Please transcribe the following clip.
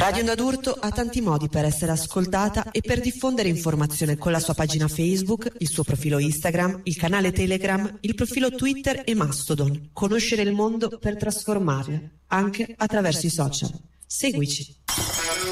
Radio Onda d'Urto ha tanti modi per essere ascoltata e per diffondere informazione con la sua pagina Facebook, il suo profilo Instagram, il canale Telegram, il profilo Twitter e Mastodon. Conoscere il mondo per trasformarlo, anche attraverso i social. Seguici.